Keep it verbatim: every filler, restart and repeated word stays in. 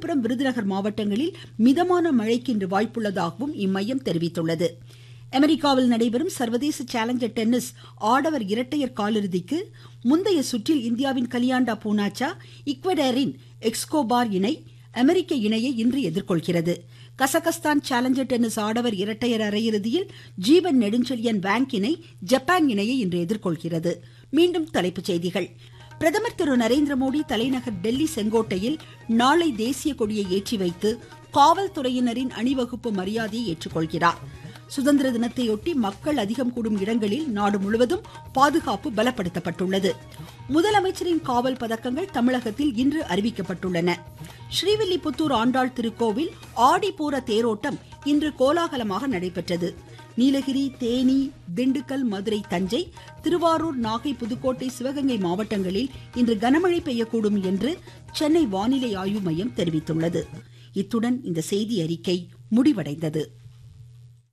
விழுப்புரம் விருதுநகர் மாவட்டங்களில் மிதமான மழைக்கு இன்று வாய்ப்புள்ளதாகவும் இம்மையம் தெரிவித்துள்ளது. அமெரிக்காவில் நடைபெறும் சர்வதேச சேலஞ்சர் டென்னிஸ் ஆடவர் இரட்டையர் காலிறுதிக்கு முந்தைய சுற்றில் இந்தியாவின் கலியாண்டா பூனாச்சா ஈக்வடாரின் எக்ஸ்கோபார் இணை அமெரிக்க இணையை இன்று எதிர்கொள்கிறது. கசகஸ்தான் சேலஞ்சர் டென்னிஸ் ஆடவர் இரட்டையர் அரையிறுதியில் ஜீவன் நெடுஞ்செழியன் வாங் இணை ஜப்பான் இணையை இன்று எதிர்கொள்கிறது. மீண்டும் தலைப்புச் செய்திகள். பிரதமர் திரு நரேந்திர மோடி தலைநகர் டெல்லி செங்கோட்டையில் நாளை தேசிய கொடியை ஏற்றி வைத்து காவல்துறையினரின் அணிவகுப்பு மரியாதையை ஏற்றுக்கொள்கிறார். சுதந்திர தினத்தையொட்டி மக்கள் அதிகம் கூடும் இடங்களில் நாடு முழுவதும் பாதுகாப்பு பலப்படுத்தப்பட்டுள்ளது. முதலமைச்சரின் காவல் பதக்கங்கள் தமிழகத்தில் இன்று அறிவிக்கப்பட்டுள்ளன. ஸ்ரீவில்லிபுத்தூர் ஆண்டாள் திருக்கோவில் ஆடிப்பூர தேரோட்டம் இன்று கோலாகலமாக நடைபெற்றது. நீலகிரி, தேனி, திண்டுக்கல், மதுரை, தஞ்சை, திருவாரூர், நாகை, புதுக்கோட்டை, சிவகங்கை மாவட்டங்களில் இன்று கனமழை பெய்யக்கூடும் என்று சென்னை வானிலை ஆய்வு மையம் தெரிவித்துள்ளது. இத்துடன் இந்த செய்தி அறிக்கை முடிவடைந்தது.